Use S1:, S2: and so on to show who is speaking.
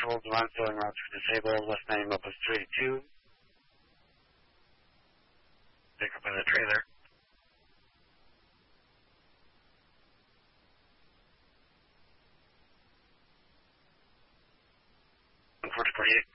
S1: told Devon filling routes for disabled, West 90 Milpas 282. Pick up by the trailer. 148.